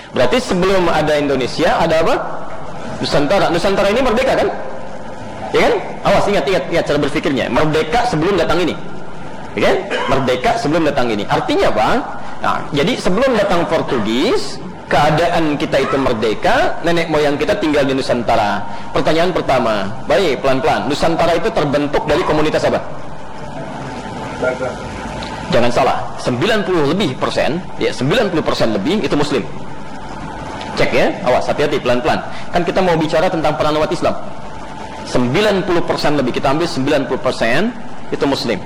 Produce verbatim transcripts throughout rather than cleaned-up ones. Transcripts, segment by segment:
Berarti sebelum ada Indonesia ada apa? Nusantara. Nusantara ini merdeka kan? Ya kan? Awas, ingat, ingat, ingat cara berpikirnya. Merdeka sebelum datang ini. Ya kan? Merdeka sebelum datang ini. Artinya apa? Nah, jadi sebelum datang Portugis, keadaan kita itu merdeka, nenek moyang kita tinggal di Nusantara. Pertanyaan pertama, baik, pelan-pelan. Nusantara itu terbentuk dari komunitas apa? Jangan salah, sembilan puluh lebih persen, ya sembilan puluh persen lebih itu Muslim. Cek ya, awas, hati-hati, pelan-pelan. Kan kita mau bicara tentang peran umat Islam. sembilan puluh persen lebih, kita ambil sembilan puluh persen itu Muslim.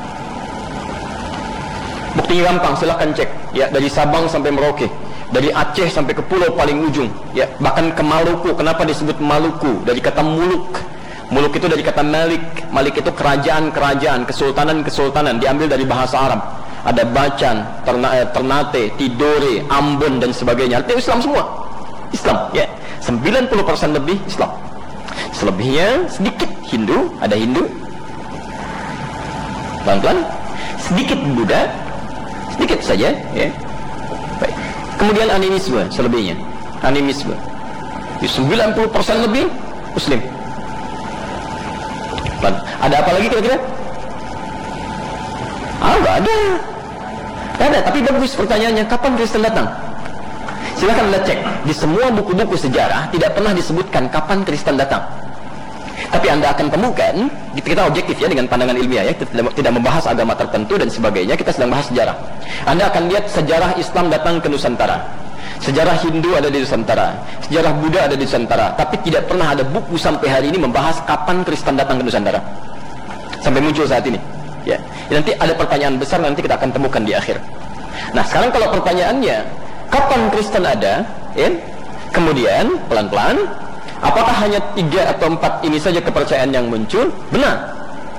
Buktinya gampang, silahkan cek. Ya, dari Sabang sampai Merauke, dari Aceh sampai ke pulau paling ujung, ya, bahkan ke Maluku. Kenapa disebut Maluku? Dari kata muluk. Muluk itu dari kata Malik. Malik itu kerajaan-kerajaan, kesultanan-kesultanan, diambil dari bahasa Arab. Ada Bacan, Ternate, Tidore, Ambon dan sebagainya. Artinya Islam semua. Islam, ya. sembilan puluh persen lebih Islam. Selebihnya sedikit Hindu, ada Hindu. Pelan-pelan. Sedikit Buddha, sedikit saja, ya. Baik. Kemudian animisme, selebihnya. Animisme. sembilan puluh persen lebih Muslim. Ada apa lagi kira-kira? Ah, nggak ada. Nggak ada, tapi bagus pertanyaannya. Kapan Kristen datang? Silakan Anda cek. Di semua buku-buku sejarah tidak pernah disebutkan kapan Kristen datang. Tapi Anda akan temukan, kita objektif ya dengan pandangan ilmiah ya, kita tidak membahas agama tertentu dan sebagainya, kita sedang bahas sejarah. Anda akan lihat sejarah Islam datang ke Nusantara. Sejarah Hindu ada di Nusantara, sejarah Buddha ada di Nusantara, tapi tidak pernah ada buku sampai hari ini membahas kapan Kristen datang ke Nusantara. Sampai muncul saat ini. Ya. Nanti ada pertanyaan besar, nanti kita akan temukan di akhir. Nah, sekarang kalau pertanyaannya, kapan Kristen ada? Ya? Kemudian pelan-pelan, apakah hanya tiga atau empat ini saja kepercayaan yang muncul? Benar.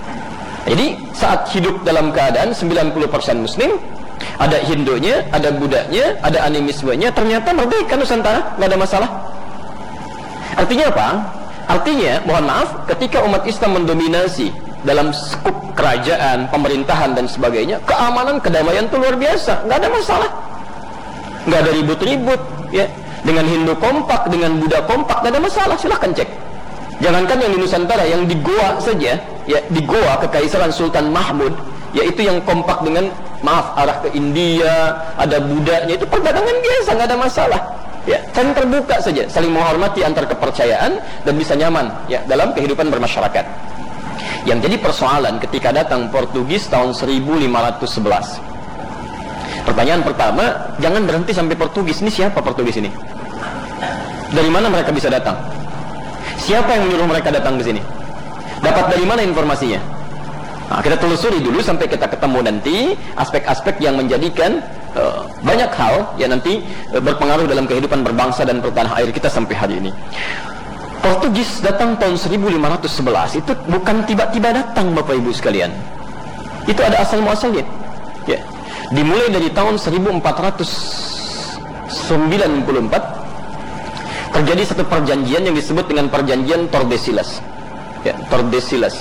Jadi saat hidup dalam keadaan sembilan puluh persen Muslim, ada Hindunya, ada Buddhanya, ada animismenya, ternyata merdeka Nusantara, nggak ada masalah. Artinya apa? Artinya, mohon maaf, ketika umat Islam mendominasi dalam skup kerajaan, pemerintahan dan sebagainya, keamanan, kedamaian itu luar biasa, nggak ada masalah, nggak ada ribut-ribut, ya. Dengan Hindu kompak, dengan Buddha kompak, nggak ada masalah, silahkan cek. Jangankan yang di Nusantara, yang di Goa saja, ya, di Goa Kekaisaran Sultan Mahmud, yaitu yang kompak dengan, maaf, arah ke India, ada Buddhanya, itu perdagangan biasa, nggak ada masalah. Ya, saling terbuka saja, saling menghormati antar kepercayaan dan bisa nyaman ya dalam kehidupan bermasyarakat. Yang jadi persoalan ketika datang Portugis tahun seribu lima ratus sebelas. Pertanyaan pertama, jangan berhenti sampai Portugis. Ini siapa Portugis ini? Dari mana mereka bisa datang? Siapa yang menyuruh mereka datang ke sini? Dapat dari mana informasinya? Nah, kita telusuri dulu sampai kita ketemu nanti aspek-aspek yang menjadikan uh, banyak hal yang nanti uh, berpengaruh dalam kehidupan berbangsa dan bertanah air kita sampai hari ini. Portugis datang tahun seribu lima ratus sebelas itu bukan tiba-tiba datang, Bapak Ibu sekalian. Itu ada asal muasalnya. Ya. Dimulai dari tahun seribu empat ratus sembilan puluh empat terjadi satu perjanjian yang disebut dengan perjanjian Tordesillas. Ya, Tordesillas.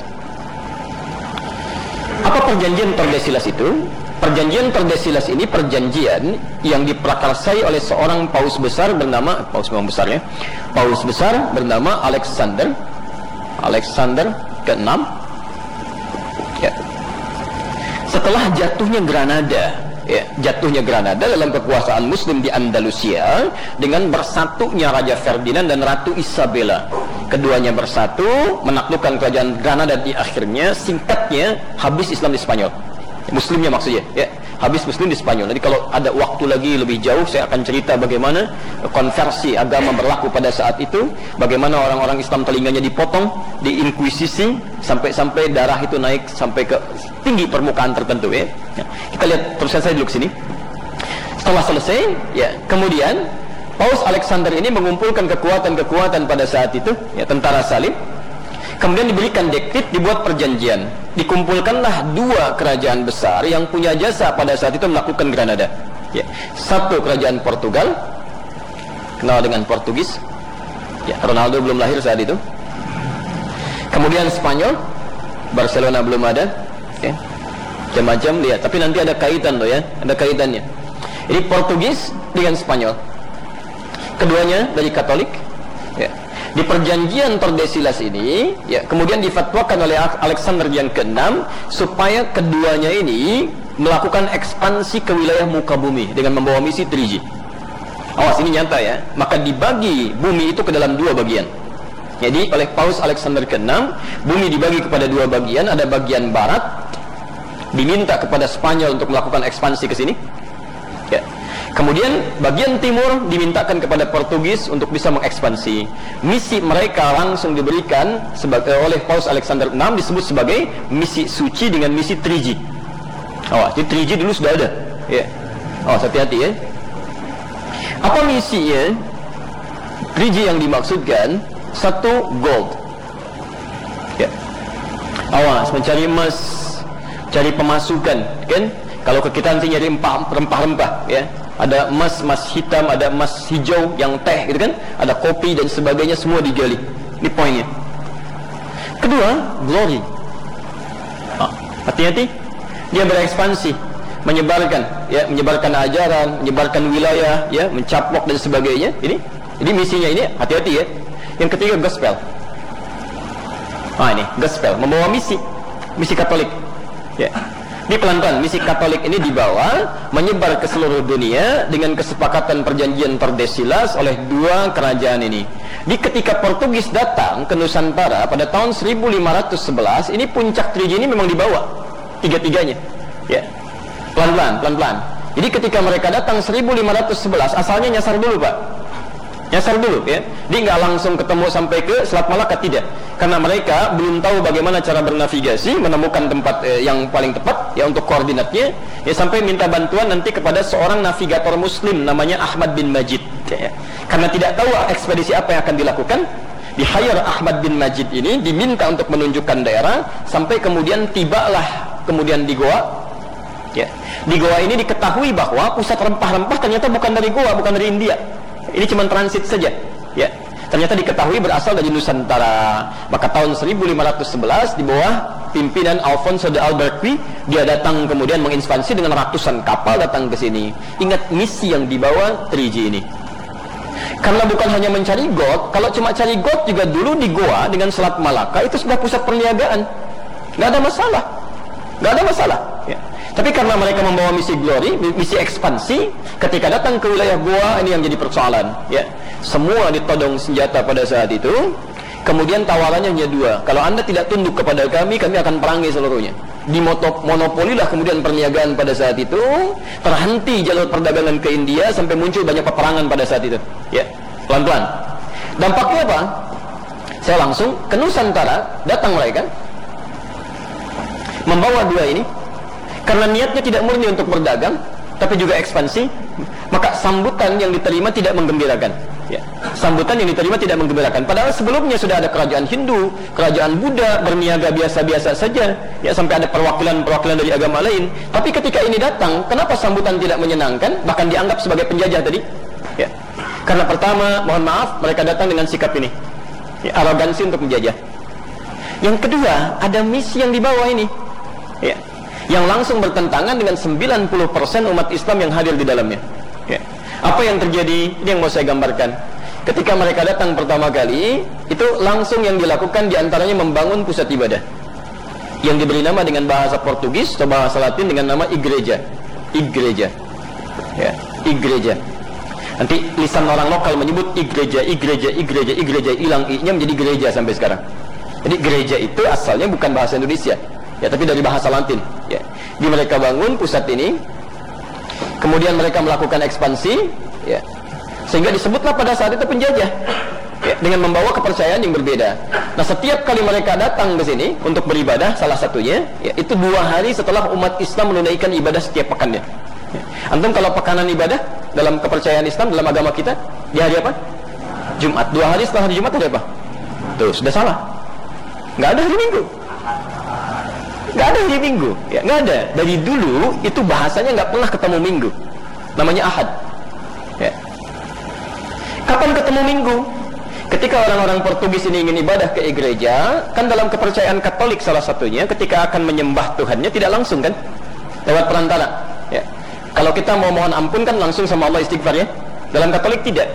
Apa perjanjian Tordesillas itu? Perjanjian Tordesillas ini perjanjian yang diprakarsai oleh seorang paus besar bernama, paus memang besar ya, paus besar bernama Alexander, Alexander keenam. Ya. Setelah jatuhnya Granada, ya, jatuhnya Granada dalam kekuasaan Muslim di Andalusia dengan bersatunya Raja Ferdinand dan Ratu Isabella. Keduanya bersatu menaklukkan kerajaan Granada, di akhirnya singkatnya habis Islam di Spanyol. Muslimnya maksudnya, ya, habis Muslim di Spanyol. Jadi kalau ada waktu lagi lebih jauh, saya akan cerita bagaimana konversi agama berlaku pada saat itu, bagaimana orang-orang Islam telinganya dipotong, diinkuisisi, sampai-sampai darah itu naik sampai ke tinggi permukaan tertentu. Ya, ya. Kita lihat terusan saya dulu ke sini. Setelah selesai, ya, kemudian Paus Alexander ini mengumpulkan kekuatan-kekuatan pada saat itu, ya, tentara salib. Kemudian diberikan dekret, dibuat perjanjian. Dikumpulkanlah dua kerajaan besar yang punya jasa pada saat itu melakukan Granada. Ya. Satu kerajaan Portugal, kenal dengan Portugis. Ya, Ronaldo belum lahir saat itu. Kemudian Spanyol, Barcelona belum ada. Ya. Macam-macam lihat, tapi nanti ada kaitan loh ya, ada kaitannya. Jadi Portugis dengan Spanyol. keduanya dari Katolik. Ya. Di perjanjian Tordesillas ini, ya, kemudian difatwakan oleh Alexander yang keenam supaya keduanya ini melakukan ekspansi ke wilayah muka bumi dengan membawa misi Triji. Awas, ini nyata ya. Maka dibagi bumi itu ke dalam dua bagian. Jadi oleh Paus Alexander keenam, bumi dibagi kepada dua bagian. Ada bagian barat, diminta kepada Spanyol untuk melakukan ekspansi ke sini. Ya. Kemudian bagian timur dimintakan kepada Portugis untuk bisa mengekspansi. Misi mereka langsung diberikan sebagai oleh Paus Alexander keenam disebut sebagai misi suci dengan misi Triji. Oh, jadi Triji dulu sudah ada. Ya. Oh, hati-hati ya. Apa misinya? Triji yang dimaksudkan satu, gold. Ya. Awas, mencari emas, cari pemasukan, kan? Kalau ke kita nanti nyari rempah-rempah, ya. Ada emas, emas hitam, ada emas hijau yang teh, gitu kan? Ada kopi dan sebagainya, semua digali. Ini poinnya. Kedua, glory. Oh, hati-hati, dia berekspansi, menyebarkan, ya, menyebarkan ajaran, menyebarkan wilayah, ya, mencaplok dan sebagainya. Ini, ini misinya ini, hati-hati ya. Yang ketiga, gospel. Ah, ini gospel, membawa misi, misi Katolik. Ya. Ini pelan-pelan, misi Katolik ini dibawa menyebar ke seluruh dunia dengan kesepakatan perjanjian Tordesillas oleh dua kerajaan ini. Di ketika Portugis datang ke Nusantara pada tahun seribu lima ratus sebelas, ini puncak Triji ini memang dibawa tiga-tiganya. Ya. Pelan-pelan, pelan-pelan. Jadi ketika mereka datang seribu lima ratus sebelas, asalnya nyasar dulu, Pak. Nyasar dulu, ya. Dia nggak langsung ketemu sampai ke Selat Malaka, tidak. Karena mereka belum tahu bagaimana cara bernavigasi, menemukan tempat eh, yang paling tepat ya untuk koordinatnya, ya, sampai minta bantuan nanti kepada seorang navigator muslim namanya Ahmad bin Majid, ya. Karena tidak tahu ekspedisi apa yang akan dilakukan, di hire Ahmad bin Majid ini, diminta untuk menunjukkan daerah, sampai kemudian tibalah kemudian di Goa, ya. Di Goa ini diketahui bahwa pusat rempah-rempah ternyata bukan dari Goa, bukan dari India. Ini cuma transit saja, ya. Ternyata diketahui berasal dari Nusantara. Maka tahun seribu lima ratus sebelas di bawah pimpinan Alfonso de Albuquerque, dia datang kemudian mengekspansi dengan ratusan kapal datang ke sini. Ingat misi yang dibawa Triji ini. Karena bukan hanya mencari gold, kalau cuma cari gold juga dulu di Goa dengan Selat Malaka itu sudah pusat perniagaan. Nggak ada masalah. Nggak ada masalah, ya. Tapi karena mereka membawa misi glory, misi ekspansi, ketika datang ke wilayah Goa, ini yang jadi persoalan, ya. Semua ditodong senjata pada saat itu. Kemudian tawarannya hanya dua. Kalau anda tidak tunduk kepada kami, kami akan perangi seluruhnya. Dimonopolilah kemudian perniagaan pada saat itu. Terhenti jalur perdagangan ke India, sampai muncul banyak peperangan pada saat itu, ya. Pelan-pelan. Dampaknya apa? Saya langsung ke Nusantara, datang mereka membawa dua ini. Karena niatnya tidak murni untuk berdagang, tapi juga ekspansi, maka sambutan yang diterima tidak menggembirakan, ya. Sambutan yang diterima tidak menggembirakan. Padahal sebelumnya sudah ada kerajaan Hindu, kerajaan Buddha berniaga biasa-biasa saja, ya, sampai ada perwakilan-perwakilan dari agama lain. Tapi ketika ini datang, kenapa sambutan tidak menyenangkan, bahkan dianggap sebagai penjajah tadi? Ya. Karena pertama, mohon maaf, mereka datang dengan sikap ini, ya, arogansi untuk menjajah. Yang kedua, ada misi yang dibawa ini, ya, yang langsung bertentangan dengan sembilan puluh persen umat Islam yang hadir di dalamnya, ya. Apa yang terjadi? Ini yang mau saya gambarkan. Ketika mereka datang pertama kali, itu langsung yang dilakukan diantaranya membangun pusat ibadah yang diberi nama dengan bahasa Portugis atau bahasa Latin dengan nama igreja. Igreja, ya, igreja. Nanti lisan orang lokal menyebut igreja, igreja, igreja, igreja, hilang i-nya menjadi gereja sampai sekarang. Jadi gereja itu asalnya bukan bahasa Indonesia, ya, tapi dari bahasa Latin, ya. Di mereka bangun pusat ini, kemudian mereka melakukan ekspansi, ya, sehingga disebutlah pada saat itu penjajah, ya, dengan membawa kepercayaan yang berbeda. Nah, setiap kali mereka datang ke sini untuk beribadah, salah satunya, ya, itu dua hari setelah umat Islam menunaikan ibadah setiap pekannya, ya. Antum kalau pekanan ibadah dalam kepercayaan Islam, dalam agama kita, di hari apa? Jumat. Dua hari setelah hari Jumat ada apa? Tuh, sudah salah. Nggak ada hari Minggu. Nggak ada hari Minggu, ya, nggak ada. Dari dulu itu bahasanya nggak pernah ketemu Minggu, namanya Ahad, ya. Kapan ketemu Minggu? Ketika orang-orang Portugis ini ingin ibadah ke gereja, kan dalam kepercayaan Katolik salah satunya, ketika akan menyembah Tuhannya tidak langsung kan, lewat perantara, ya. Kalau kita mau mohon ampun kan langsung sama Allah istighfar, ya. Dalam Katolik tidak.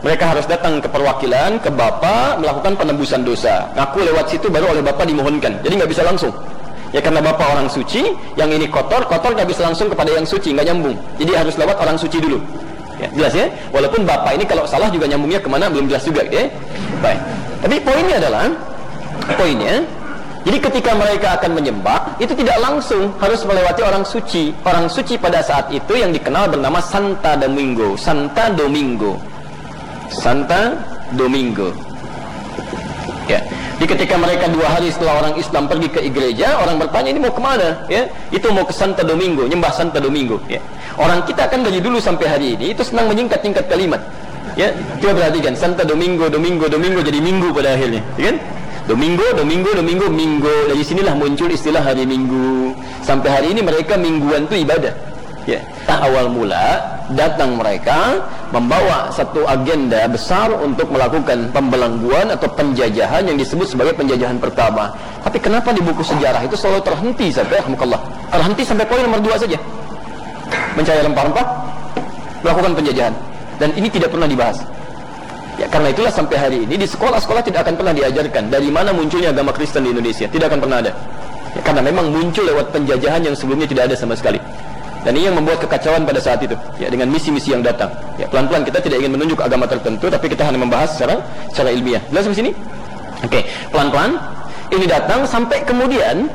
Mereka harus datang ke perwakilan, ke Bapak, melakukan penebusan dosa. Ngaku lewat situ baru oleh Bapak dimohonkan. Jadi nggak bisa langsung. Ya karena Bapak orang suci, yang ini kotor, kotor nggak bisa langsung kepada yang suci, nggak nyambung. Jadi harus lewat orang suci dulu. Ya, jelas ya? Walaupun Bapak ini kalau salah juga nyambungnya kemana belum jelas juga, ya. Baik. Tapi poinnya adalah, poinnya, jadi ketika mereka akan menyembah, itu tidak langsung harus melewati orang suci. Orang suci pada saat itu yang dikenal bernama Santa Domingo. Santa Domingo. Santa Domingo. Ya. Jadi ketika mereka dua hari setelah orang Islam pergi ke gereja, orang bertanya ini mau kemana? Ya, itu mau ke Santa Domingo, nyembah Santa Domingo. Ya. Orang kita kan dari dulu sampai hari ini itu senang menyingkat-nyingkat kalimat. Ya, coba perhatikan Santa Domingo, Domingo, Domingo jadi minggu pada akhirnya, ya kan? Domingo, Domingo, Domingo, Minggu. Dari sinilah muncul istilah hari Minggu. Sampai hari ini mereka mingguan itu ibadah. Ya, awal mula datang mereka membawa satu agenda besar untuk melakukan pembelengguan atau penjajahan yang disebut sebagai penjajahan pertama. Tapi kenapa di buku sejarah itu selalu terhenti sampai rahmukallah? Terhenti sampai poin nomor dua saja. Mencari rempah-rempah, melakukan penjajahan. Dan ini tidak pernah dibahas. Ya, karena itulah sampai hari ini di sekolah-sekolah tidak akan pernah diajarkan dari mana munculnya agama Kristen di Indonesia. Tidak akan pernah ada. Ya, karena memang muncul lewat penjajahan yang sebelumnya tidak ada sama sekali. Dan ini yang membuat kekacauan pada saat itu. Ya, dengan misi-misi yang datang. Ya, pelan-pelan kita tidak ingin menunjuk agama tertentu, tapi kita hanya membahas secara secara ilmiah. Jelas di sini? Oke, pelan-pelan ini datang sampai kemudian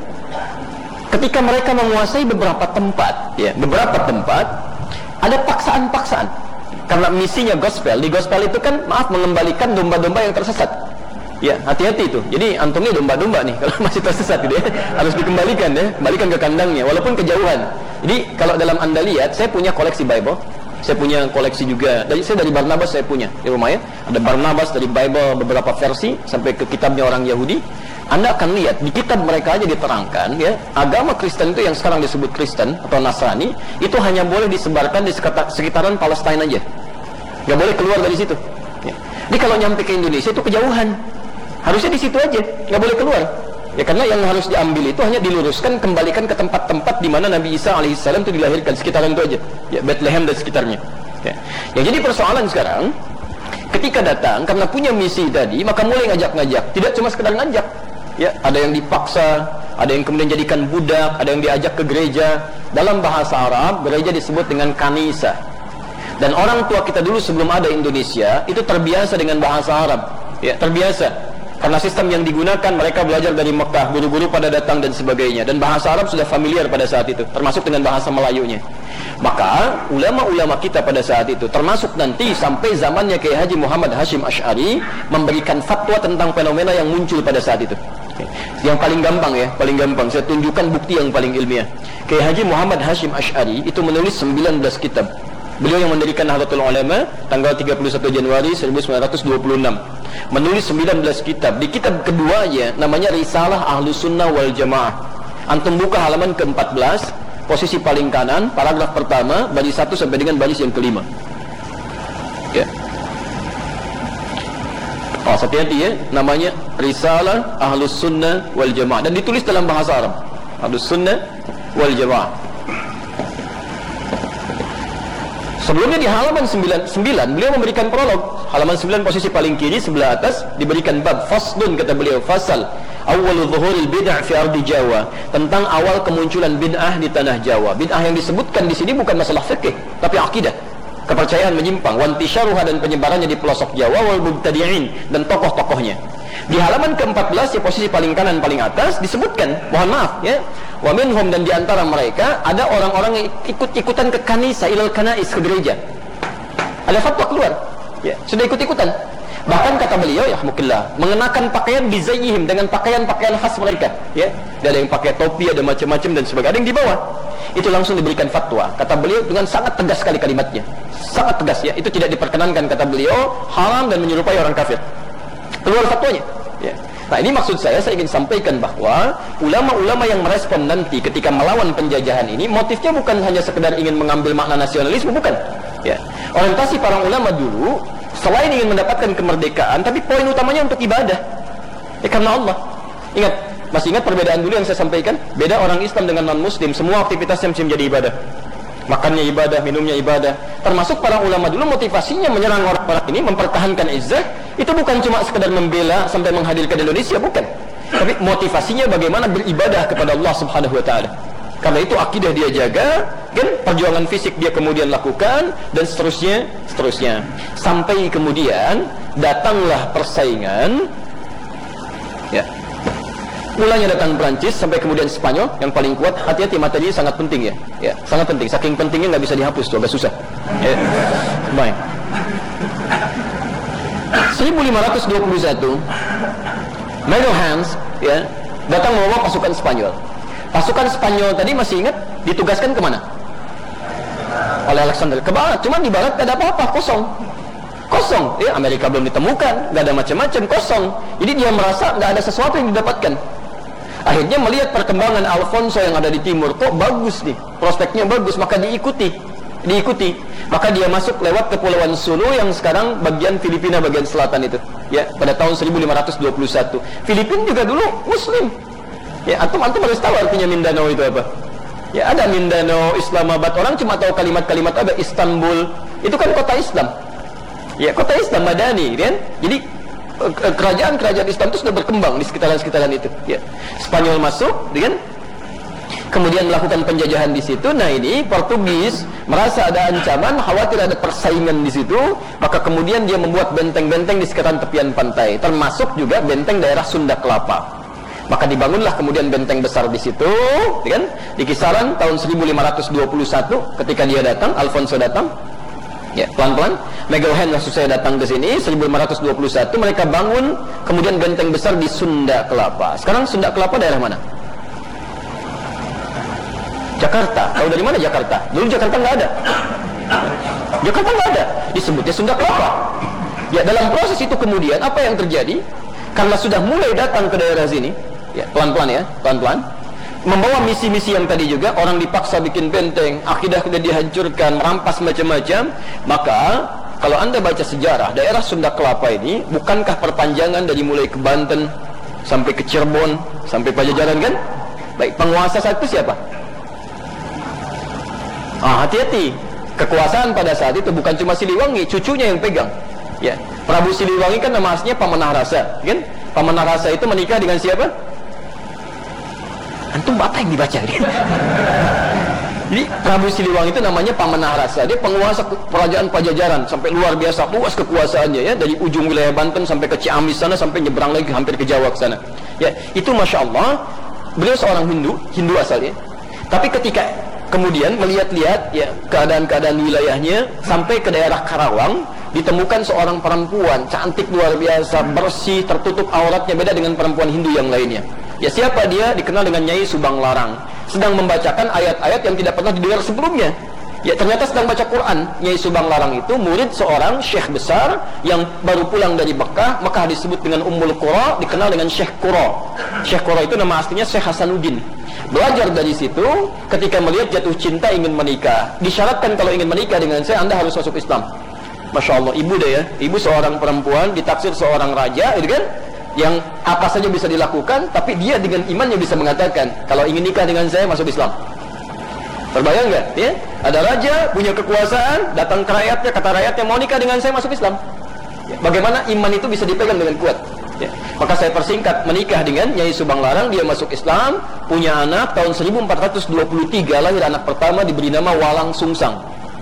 ketika mereka menguasai beberapa tempat, ya, beberapa tempat ada paksaan-paksaan. Karena misinya gospel, di gospel itu kan maaf mengembalikan domba-domba yang tersesat. Ya, hati-hati itu. Jadi antum ini domba-domba nih kalau masih tersesat gitu ya. Harus dikembalikan ya, kembalikan ke kandangnya walaupun kejauhan. Jadi kalau dalam Anda lihat, saya punya koleksi Bible. Saya punya koleksi juga. Dari saya dari Barnabas saya punya di rumah ya. Ada Barnabas dari Bible beberapa versi sampai ke kitabnya orang Yahudi. Anda akan lihat di kitab mereka aja diterangkan ya, agama Kristen itu yang sekarang disebut Kristen atau Nasrani itu hanya boleh disebarkan di sekitaran Palestina aja. Nggak boleh keluar dari situ. Ya. Jadi kalau nyampe ke Indonesia itu kejauhan. Harusnya di situ aja, nggak boleh keluar. Ya karena yang harus diambil itu hanya diluruskan, kembalikan ke tempat-tempat di mana Nabi Isa alaihissalam itu dilahirkan, sekitaran itu aja. Ya, Bethlehem dan sekitarnya. Ya. Ya, jadi persoalan sekarang, ketika datang karena punya misi tadi, maka mulai ngajak-ngajak. Tidak cuma sekedar ngajak. Ya, ada yang dipaksa, ada yang kemudian jadikan budak, ada yang diajak ke gereja. Dalam bahasa Arab, gereja disebut dengan kanisa. Dan orang tua kita dulu sebelum ada Indonesia itu terbiasa dengan bahasa Arab. Ya, terbiasa. Karena sistem yang digunakan mereka belajar dari Mekah, guru-guru pada datang dan sebagainya. Dan bahasa Arab sudah familiar pada saat itu, termasuk dengan bahasa Melayunya. Maka ulama-ulama kita pada saat itu, termasuk nanti sampai zamannya Kiai Haji Muhammad Hashim Asy'ari, memberikan fatwa tentang fenomena yang muncul pada saat itu. Yang paling gampang ya, paling gampang saya tunjukkan bukti yang paling ilmiah. Kiai Haji Muhammad Hashim Asy'ari itu menulis sembilan belas kitab. Beliau yang mendirikan Nahdlatul Ulama tanggal tiga puluh satu Januari seribu sembilan ratus dua puluh enam. Menulis sembilan belas kitab. Di kitab keduanya namanya Risalah Ahlus Sunnah wal Jamaah. Antum buka halaman ke empat belas, posisi paling kanan, paragraf pertama, baris satu sampai dengan baris yang kelima. Ya. Oh, hati-hati ya, namanya Risalah Ahlus Sunnah wal Jamaah dan ditulis dalam bahasa Arab. Ahlus Sunnah wal Jamaah. Sebelumnya di halaman sembilan puluh sembilan beliau memberikan prolog. Halaman sembilan posisi paling kiri sebelah atas diberikan bab faslun, kata beliau, fasal awwalu zuhuril bid'ah fi ardi Jawa, tentang awal kemunculan bid'ah di tanah Jawa. Bid'ah yang disebutkan di sini bukan masalah fikih, tapi akidah, kepercayaan menyimpang, wantisyaruha dan penyebarannya di pelosok Jawa, wal mubtadi'in dan tokoh-tokohnya. Di halaman ke empat belas ya posisi paling kanan paling atas disebutkan, mohon maaf ya, wa minhum, dan diantara mereka ada orang-orang yang ikut-ikutan ke kanisa, ilal kanais, ke gereja. Ada fatwa keluar, ya, sudah ikut-ikutan. Bahkan kata beliau ya rahmukallah, mengenakan pakaian bizayyihim, dengan pakaian-pakaian khas mereka, ya. Ada yang pakai topi, ada macam-macam dan sebagainya. Ada yang di bawah. Itu langsung diberikan fatwa. Kata beliau dengan sangat tegas sekali kalimatnya. Sangat tegas ya, itu tidak diperkenankan, kata beliau, haram dan menyerupai orang kafir. Keluar fatwanya. Ya. Nah, ini maksud saya, saya ingin sampaikan bahwa ulama-ulama yang merespon nanti ketika melawan penjajahan ini, motifnya bukan hanya sekedar ingin mengambil makna nasionalisme, bukan. Ya. Orientasi para ulama dulu selain ingin mendapatkan kemerdekaan, tapi poin utamanya untuk ibadah. Ya, karena Allah. Ingat, masih ingat perbedaan dulu yang saya sampaikan? Beda orang Islam dengan non-Muslim, semua aktivitasnya mesti menjadi ibadah. makannya ibadah, minumnya ibadah. Termasuk para ulama dulu motivasinya menyerang orang-orang ini, mempertahankan izzah, itu bukan cuma sekedar membela sampai menghadirkan Indonesia, bukan. Tapi motivasinya bagaimana beribadah kepada Allah Subhanahu wa taala. Karena itu akidah dia jaga, kan, perjuangan fisik dia kemudian lakukan, dan seterusnya, seterusnya. Sampai kemudian datanglah persaingan, ya. Mulanya datang Perancis, sampai kemudian Spanyol yang paling kuat. Hati-hati, materi sangat penting, ya, ya, sangat penting. Saking pentingnya nggak bisa dihapus, tuh agak susah. Ya. Baik. seribu lima ratus dua puluh satu, Miguel Hans, ya, datang membawa pasukan Spanyol. Pasukan Spanyol tadi masih ingat ditugaskan kemana? Oleh Alexander, ke barat. Cuma di barat gak ada apa-apa, kosong. Kosong, ya, Amerika belum ditemukan, gak ada macam-macam, kosong. Jadi dia merasa gak ada sesuatu yang didapatkan. Akhirnya melihat perkembangan Alfonso yang ada di timur, kok bagus nih, prospeknya bagus, maka diikuti. Diikuti. Maka dia masuk lewat Kepulauan Sulu yang sekarang bagian Filipina bagian selatan itu. Ya, pada tahun seribu lima ratus dua puluh satu. Filipina juga dulu Muslim. Ya, antum antum harus tahu artinya Mindanao itu apa. Ya, ada Mindanao, Islamabad. Orang cuma tahu kalimat-kalimat ada Istanbul. Itu kan kota Islam. Ya, kota Islam Madani, kan? Jadi kerajaan-kerajaan Islam itu sudah berkembang di sekitaran-sekitaran itu. Ya. Spanyol masuk, kan? Kemudian melakukan penjajahan di situ. Nah, ini Portugis merasa ada ancaman, khawatir ada persaingan di situ, maka kemudian dia membuat benteng-benteng di sekitaran tepian pantai, termasuk juga benteng daerah Sunda Kelapa. Maka dibangunlah kemudian benteng besar di situ, kan? Di kisaran tahun seribu lima ratus dua puluh satu ketika dia datang, Alfonso datang. Ya, pelan-pelan. Miguel Hans langsung saya datang ke sini seribu lima ratus dua puluh satu, mereka bangun kemudian benteng besar di Sunda Kelapa. Sekarang Sunda Kelapa daerah mana? Jakarta. Tahu dari mana Jakarta? Dulu Jakarta nggak ada. Jakarta nggak ada. Disebutnya Sunda Kelapa. Ya, dalam proses itu kemudian apa yang terjadi? Karena sudah mulai datang ke daerah sini, ya, pelan-pelan ya, pelan-pelan, membawa misi-misi yang tadi juga, orang dipaksa bikin benteng, akidah sudah dihancurkan, merampas macam-macam. Maka kalau anda baca sejarah daerah Sunda Kelapa ini, bukankah perpanjangan dari mulai ke Banten sampai ke Cirebon sampai Pajajaran, kan? Baik, penguasa saat itu siapa? Ah, hati-hati, kekuasaan pada saat itu bukan cuma Siliwangi, cucunya yang pegang. Ya, Prabu Siliwangi kan nama aslinya Pamenah Rasa, kan? Pamenah Rasa itu menikah dengan siapa? Antum apa yang dibaca? Jadi Prabu Siliwangi itu namanya Pamenah Rasa. Dia penguasa kerajaan Pajajaran sampai luar biasa, luas kekuasaannya, ya, dari ujung wilayah Banten sampai ke Ciamis sana, sampai nyebrang lagi hampir ke Jawa ke sana. Ya, itu masya Allah. Beliau seorang Hindu, Hindu asalnya. Tapi ketika kemudian melihat-lihat, ya, keadaan-keadaan wilayahnya sampai ke daerah Karawang, ditemukan seorang perempuan cantik luar biasa, bersih, tertutup auratnya, beda dengan perempuan Hindu yang lainnya. Ya, siapa dia? Dikenal dengan Nyai Subang Larang, sedang membacakan ayat-ayat yang tidak pernah didengar sebelumnya. Ya, ternyata sedang baca Quran. Nyai Subang Larang itu murid seorang syekh besar yang baru pulang dari Mekah. Mekah disebut dengan Ummul Qura, dikenal dengan Syekh Qura. Syekh Qura itu nama aslinya Syekh Hasanuddin. Belajar dari situ, ketika melihat jatuh cinta ingin menikah, disyaratkan kalau ingin menikah dengan saya, anda harus masuk Islam. Masya Allah, ibu deh ya, ibu seorang perempuan ditaksir seorang raja, itu kan, yang apa saja bisa dilakukan, tapi dia dengan imannya bisa mengatakan, kalau ingin nikah dengan saya masuk Islam. Terbayang nggak? Ya, ada raja punya kekuasaan, datang ke rakyatnya, kata rakyatnya mau nikah dengan saya masuk Islam. Ya, bagaimana iman itu bisa dipegang dengan kuat? Ya, maka saya persingkat, menikah dengan Nyai Subang Larang, dia masuk Islam, punya anak, tahun seribu empat ratus dua puluh tiga lahir anak pertama, diberi nama Walang Sungsang.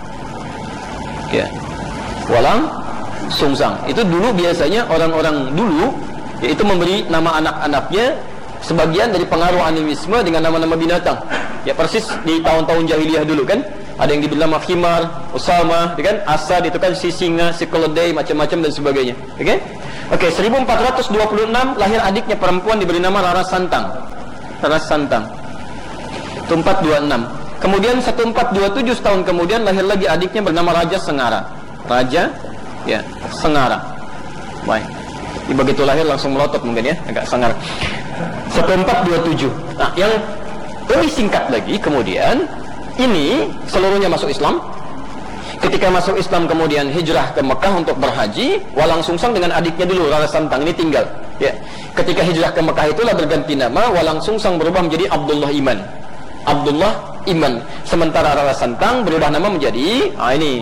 Ya. Walang Sungsang. Itu dulu biasanya orang-orang dulu, yaitu memberi nama anak-anaknya sebagian dari pengaruh animisme dengan nama-nama binatang. Ya, persis di tahun-tahun jahiliyah dulu, kan? Ada yang diberi nama Khimar, Usama, kan? Asad itu kan si singa, si keledai, macam-macam dan sebagainya. Oke? Okay? Oke, okay, seribu empat ratus dua puluh enam lahir adiknya perempuan diberi nama Rara Santang. Rara Santang. seribu empat ratus dua puluh enam. Kemudian seribu empat ratus dua puluh tujuh tahun kemudian lahir lagi adiknya bernama Raja Sengara. Raja, ya, Sengara. Baik. Ini begitu lahir langsung melotot mungkin ya, agak sangar. seribu empat ratus dua puluh tujuh. Nah, yang lebih singkat lagi kemudian ini seluruhnya masuk Islam. Ketika masuk Islam kemudian hijrah ke Mekah untuk berhaji, Walang Sungsang dengan adiknya dulu Rara Santang ini tinggal. Ya. Ketika hijrah ke Mekah itulah berganti nama, Walang Sungsang berubah menjadi Abdullah Iman. Abdullah Iman. Sementara Rara Santang berubah nama menjadi ah ini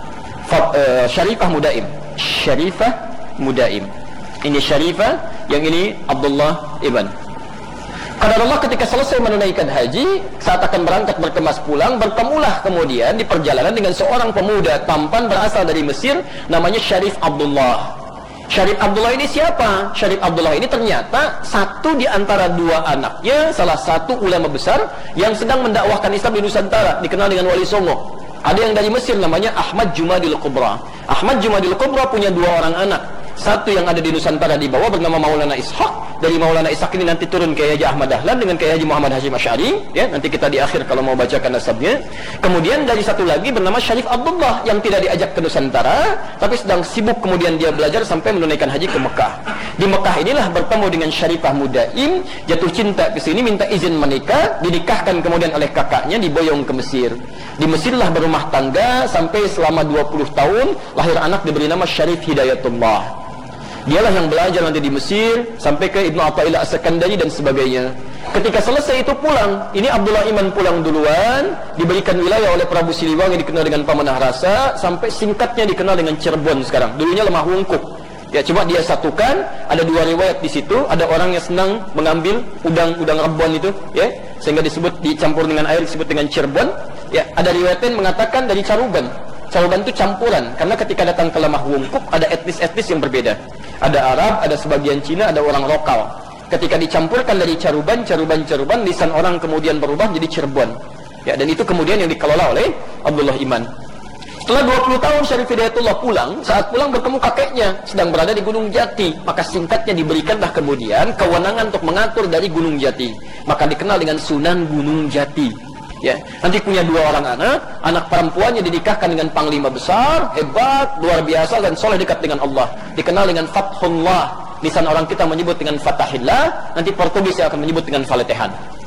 Fat, uh, Syarifah Mudaim. Syarifah Mudaim. Ini Syarifah, yang ini Abdullah Ibn. Qadarullah ketika selesai menunaikan haji, saat akan berangkat berkemas pulang, bertemulah kemudian di perjalanan dengan seorang pemuda tampan berasal dari Mesir, namanya Syarif Abdullah. Syarif Abdullah ini siapa? Syarif Abdullah ini ternyata satu di antara dua anaknya, salah satu ulama besar yang sedang mendakwahkan Islam di Nusantara, dikenal dengan Wali Songo. Ada yang dari Mesir namanya Ahmad Jumadil Kubra. Ahmad Jumadil Kubra punya dua orang anak. Satu yang ada di Nusantara di bawah bernama Maulana Ishaq. Dari Maulana Ishaq ini nanti turun ke Haji Ahmad Dahlan dengan ke Haji Muhammad Hashim Asy'ari, ya, nanti kita di akhir kalau mau bacakan nasabnya. Kemudian dari satu lagi bernama Syarif Abdullah yang tidak diajak ke Nusantara, tapi sedang sibuk kemudian dia belajar sampai menunaikan haji ke Mekah. Di Mekah inilah bertemu dengan Syarifah Mudaim, jatuh cinta ke sini, minta izin menikah, dinikahkan kemudian oleh kakaknya, diboyong ke Mesir. Di Mesirlah berumah tangga sampai selama dua puluh tahun, lahir anak diberi nama Syarif Hidayatullah. Dialah yang belajar nanti di Mesir sampai ke Ibnu Athaillah As-Sakandari dan sebagainya. Ketika selesai itu pulang, ini Abdullah Iman pulang duluan, diberikan wilayah oleh Prabu Siliwangi dikenal dengan Pamanah Rasa, sampai singkatnya dikenal dengan Cirebon sekarang. Dulunya Lemah Wungkuk. Ya, coba dia satukan, ada dua riwayat di situ, ada orang yang senang mengambil udang-udang rebon itu, ya, sehingga disebut dicampur dengan air disebut dengan Cirebon. Ya, ada riwayat yang mengatakan dari Caruban. Caruban itu campuran, karena ketika datang ke Lemah Wungkuk ada etnis-etnis yang berbeda. Ada Arab, ada sebagian Cina, ada orang lokal. Ketika dicampurkan dari Caruban, Caruban, Caruban, lisan orang kemudian berubah jadi Cirebon. Ya, dan itu kemudian yang dikelola oleh Abdullah Iman. Setelah dua puluh tahun Syarif Hidayatullah pulang, saat pulang bertemu kakeknya sedang berada di Gunung Jati, maka singkatnya diberikanlah kemudian kewenangan untuk mengatur dari Gunung Jati. Maka dikenal dengan Sunan Gunung Jati. Ya, nanti punya dua orang anak, anak perempuannya dinikahkan dengan panglima besar, hebat, luar biasa dan soleh dekat dengan Allah. Dikenal dengan Fathullah. Lisan orang kita menyebut dengan Fatahillah, nanti Portugis yang akan menyebut dengan Faletehan.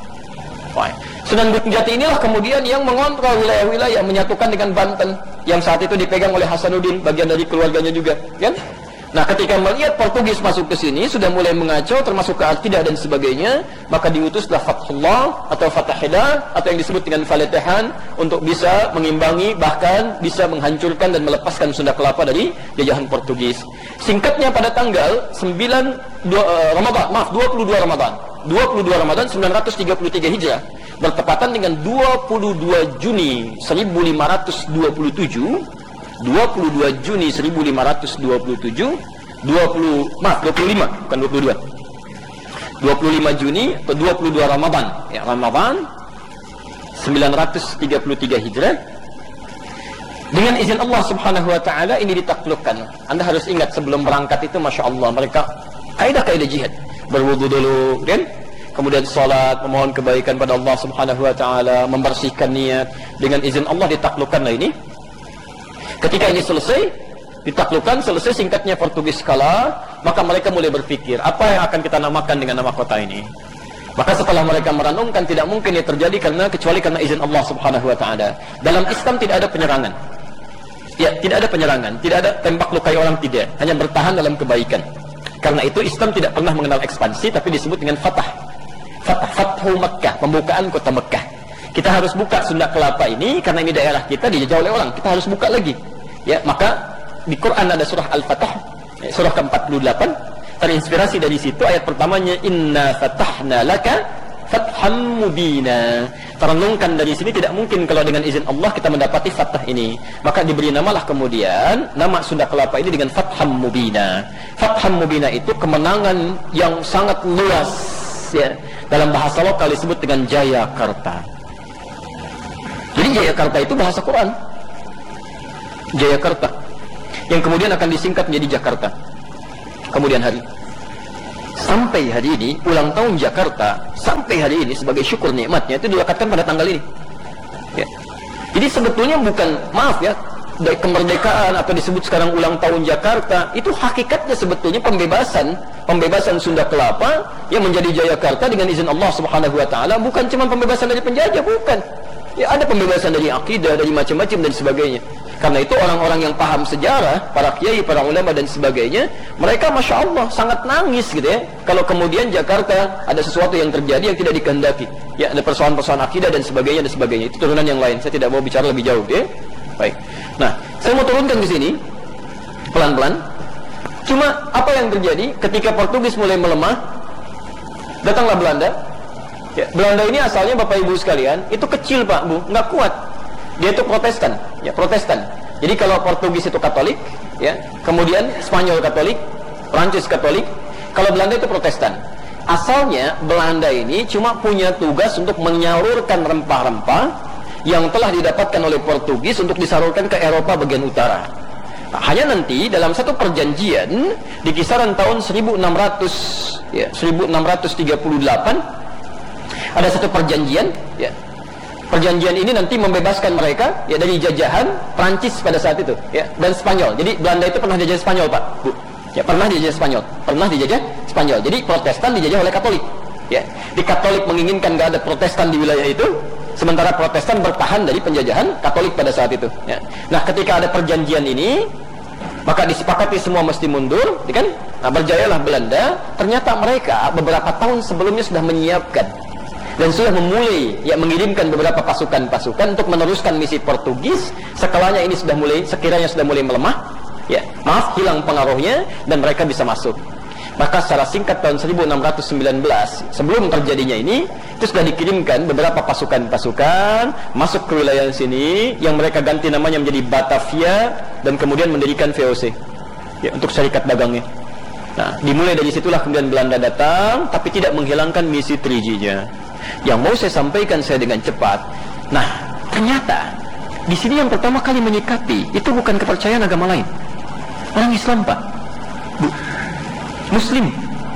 Sunan Gunung Jati inilah kemudian yang mengontrol wilayah-wilayah, menyatukan dengan Banten yang saat itu dipegang oleh Hasanuddin, bagian dari keluarganya juga, kan? Nah, ketika melihat Portugis masuk ke sini, sudah mulai mengacau, termasuk ke akidah dan sebagainya, maka diutuslah Fathullah atau Fatahillah atau yang disebut dengan Faletehan untuk bisa mengimbangi, bahkan bisa menghancurkan dan melepaskan Sunda Kelapa dari jajahan Portugis. Singkatnya pada tanggal sembilan uh, Ramadan, maaf dua puluh dua Ramadan, dua puluh dua Ramadan sembilan ratus tiga puluh tiga Hijrah, bertepatan dengan dua puluh dua Juni seribu lima ratus dua puluh tujuh. dua puluh dua Juni seribu lima ratus dua puluh tujuh, dua puluh maaf dua puluh lima bukan dua puluh dua. dua puluh lima Juni atau dua puluh dua Ramadan. Ya, Ramadan sembilan ratus tiga puluh tiga Hijrah. Dengan izin Allah Subhanahu wa taala ini ditaklukkan. Anda harus ingat sebelum berangkat itu Masya Allah mereka kaidah-kaidah jihad. Berwudu dulu, kan? Kemudian salat, memohon kebaikan pada Allah Subhanahu wa taala, membersihkan niat. Dengan izin Allah ditaklukkanlah ini. Ketika ini selesai, ditaklukkan, selesai singkatnya Portugis kalah, maka mereka mulai berpikir, apa yang akan kita namakan dengan nama kota ini? Maka setelah mereka merenungkan, tidak mungkin ini terjadi karena kecuali karena izin Allah Subhanahu wa taala. Dalam Islam tidak ada penyerangan. Ya, tidak ada penyerangan, tidak ada tembak lukai orang, tidak. Hanya bertahan dalam kebaikan. Karena itu Islam tidak pernah mengenal ekspansi, tapi disebut dengan fatah. Fatah, Fathu Makkah, pembukaan kota Mekah. Kita harus buka Sunda Kelapa ini karena ini daerah kita dijajah oleh orang. Kita harus buka lagi. Ya, maka di Quran ada surah Al-Fatah, surah ke empat puluh delapan, terinspirasi dari situ ayat pertamanya inna fatahna laka fatham mubina. Terenungkan dari sini tidak mungkin kalau dengan izin Allah kita mendapati fatah ini. Maka diberi namalah kemudian nama Sunda Kelapa ini dengan Fatham Mubina. Fatham Mubina itu kemenangan yang sangat luas, ya. Dalam bahasa lokal disebut dengan Jayakarta. Jadi Jayakarta itu bahasa Quran. Jayakarta yang kemudian akan disingkat menjadi Jakarta. Kemudian hari sampai hari ini ulang tahun Jakarta sampai hari ini sebagai syukur nikmatnya itu dilekatkan pada tanggal ini. Ya. Jadi sebetulnya bukan maaf ya dari kemerdekaan atau disebut sekarang ulang tahun Jakarta, itu hakikatnya sebetulnya pembebasan pembebasan Sunda Kelapa yang menjadi Jayakarta dengan izin Allah Subhanahu wa taala, bukan cuma pembebasan dari penjajah, bukan. Ya, ada pembebasan dari akidah, dari macam-macam dan sebagainya. Karena itu orang-orang yang paham sejarah, para kiai, para ulama dan sebagainya, mereka Masya Allah sangat nangis gitu ya, kalau kemudian Jakarta ada sesuatu yang terjadi yang tidak dikehendaki. Ya, ada persoalan-persoalan akidah dan sebagainya dan sebagainya. Itu turunan yang lain. Saya tidak mau bicara lebih jauh, ya. Baik. Nah, saya mau turunkan di sini pelan-pelan. Cuma apa yang terjadi ketika Portugis mulai melemah, datanglah Belanda. Ya, Belanda ini asalnya Bapak Ibu sekalian, itu kecil Pak Bu, nggak kuat. Dia itu Protestan, ya Protestan. Jadi kalau Portugis itu Katolik, ya, kemudian Spanyol Katolik, Prancis Katolik, kalau Belanda itu Protestan. Asalnya Belanda ini cuma punya tugas untuk menyalurkan rempah-rempah yang telah didapatkan oleh Portugis untuk disalurkan ke Eropa bagian utara. Nah, hanya nanti dalam satu perjanjian di kisaran tahun seribu enam ratus, ya, seribu enam ratus tiga puluh delapan ada satu perjanjian, ya. Perjanjian ini nanti membebaskan mereka ya dari jajahan Prancis pada saat itu, ya, dan Spanyol. Jadi Belanda itu pernah dijajah Spanyol, Pak, Bu. Ya, pernah dijajah Spanyol. Pernah dijajah Spanyol. Jadi Protestan dijajah oleh Katolik. Ya. Di Katolik menginginkan enggak ada Protestan di wilayah itu, sementara Protestan bertahan dari penjajahan Katolik pada saat itu, ya. Nah, ketika ada perjanjian ini, maka disepakati semua mesti mundur, kan? Nah, berjayalah Belanda. Ternyata mereka beberapa tahun sebelumnya sudah menyiapkan dan sudah memulai ya mengirimkan beberapa pasukan-pasukan untuk meneruskan misi Portugis sekalanya ini sudah mulai, sekiranya sudah mulai melemah, ya, maaf, hilang pengaruhnya dan mereka bisa masuk. Maka secara singkat tahun seribu enam ratus sembilan belas sebelum terjadinya ini, itu sudah dikirimkan beberapa pasukan-pasukan masuk ke wilayah sini yang mereka ganti namanya menjadi Batavia dan kemudian mendirikan V O C, ya, untuk syarikat dagangnya. Nah, dimulai dari situlah kemudian Belanda datang, tapi tidak menghilangkan misi tiga G-nya. Yang mau saya sampaikan saya dengan cepat. Nah, ternyata di sini yang pertama kali menyikapi itu bukan kepercayaan agama lain, orang Islam, Pak, Bu, Muslim.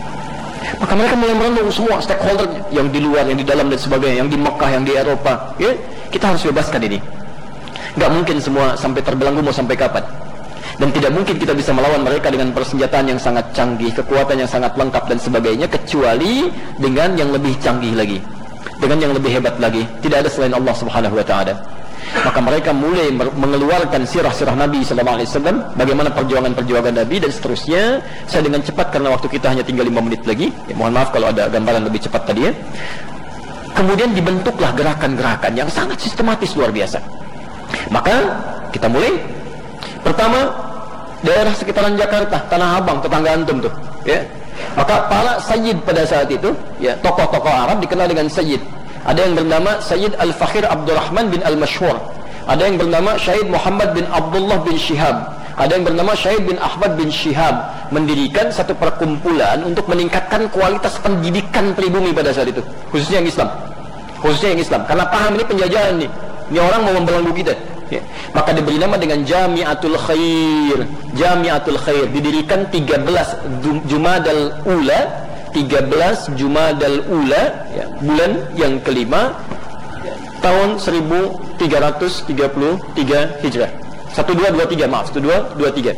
Maka mereka mulai merenung semua stakeholdernya, yang di luar, yang di dalam dan sebagainya, yang di Mekah, yang di Eropa. Ya, kita harus bebaskan ini. Gak mungkin semua sampai terbelenggu, mau sampai kapan? Dan tidak mungkin kita bisa melawan mereka dengan persenjataan yang sangat canggih, kekuatan yang sangat lengkap dan sebagainya, kecuali dengan yang lebih canggih lagi, dengan yang lebih hebat lagi. Tidak ada selain Allah Subhanahu wa taala. Maka mereka mulai mengeluarkan sirah-sirah Nabi sallallahu alaihi wasallam, bagaimana perjuangan-perjuangan Nabi dan seterusnya. Saya dengan cepat karena waktu kita hanya tinggal lima menit lagi. Ya, mohon maaf kalau ada gambaran lebih cepat tadi, ya. Kemudian dibentuklah gerakan-gerakan yang sangat sistematis luar biasa. Maka kita mulai pertama daerah sekitaran Jakarta, Tanah Abang, tetangga antum tuh, ya. Maka para sayyid pada saat itu, ya, tokoh-tokoh Arab dikenal dengan sayyid. Ada yang bernama Sayyid Al-Fakhir Abdurrahman bin Al-Mashhur, ada yang bernama Syahid Muhammad bin Abdullah bin Shihab, ada yang bernama Syahid bin Ahmad bin Shihab, mendirikan satu perkumpulan untuk meningkatkan kualitas pendidikan pribumi pada saat itu, khususnya yang Islam, khususnya yang Islam, karena paham ini penjajahan nih, ini orang mau membelenggu kita. Ya. Maka diberi nama dengan Jami'atul Khair. Jami'atul Khair didirikan tiga belas Jumadal Ula, tiga belas Jumadal Ula, ya, bulan yang kelima, ya, tahun seribu tiga ratus tiga puluh tiga Hijrah. seribu dua ratus dua puluh tiga, maaf, seribu dua ratus dua puluh tiga.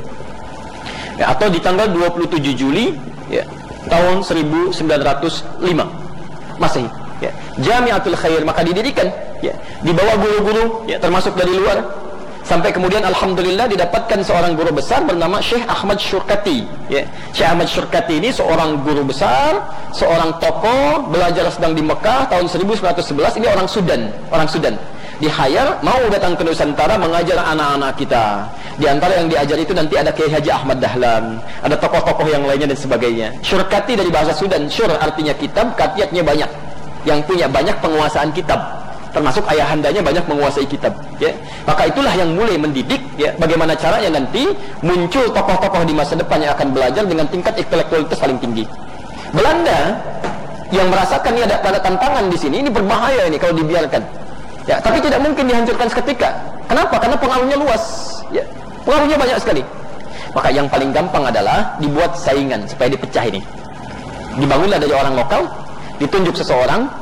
Ya, atau di tanggal dua puluh tujuh Juli, ya, tahun seribu sembilan ratus lima Masehi. Ya, Jami'atul Khair, maka didirikan, ya, di bawah guru-guru, ya, termasuk dari luar, sampai kemudian alhamdulillah didapatkan seorang guru besar bernama Syekh Ahmad Syurkati, ya. Syekh Ahmad Syurkati ini seorang guru besar, seorang tokoh, belajar sedang di Mekah tahun seribu sembilan ratus sebelas. Ini orang Sudan, orang Sudan. Di-hire mau datang ke Nusantara mengajar anak-anak kita. Di antara yang diajar itu nanti ada Kiai Haji Ahmad Dahlan, ada tokoh-tokoh yang lainnya dan sebagainya. Syurkati dari bahasa Sudan, syur artinya kitab, katiatnya banyak. Yang punya banyak penguasaan kitab, termasuk ayahandanya banyak menguasai kitab, ya. Maka itulah yang mulai mendidik, ya, bagaimana caranya nanti muncul tokoh-tokoh di masa depan yang akan belajar dengan tingkat intelektualitas paling tinggi. Belanda yang merasakan ini ada, ada tantangan di sini, ini berbahaya ini kalau dibiarkan, ya, tapi tidak mungkin dihancurkan seketika. Kenapa? Karena pengaruhnya luas, ya, pengaruhnya banyak sekali. Maka yang paling gampang adalah dibuat saingan supaya dipecah ini. Dibangunlah dari orang lokal, ditunjuk seseorang